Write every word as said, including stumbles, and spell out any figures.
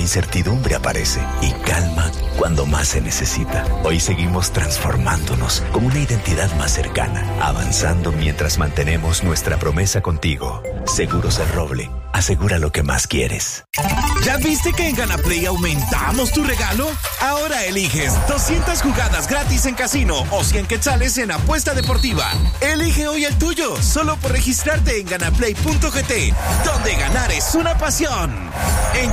la incertidumbre aparece y calma cuando más se necesita. Hoy seguimos transformándonos con una identidad más cercana, avanzando mientras mantenemos nuestra promesa contigo. Seguros El Roble, asegura lo que más quieres. ¿Ya viste que en GanaPlay aumentamos tu regalo? Ahora eliges doscientas jugadas gratis en casino o cien quetzales en apuesta deportiva. Elige hoy el tuyo, solo por registrarte en ganaplay punto g t, donde ganar es una pasión. En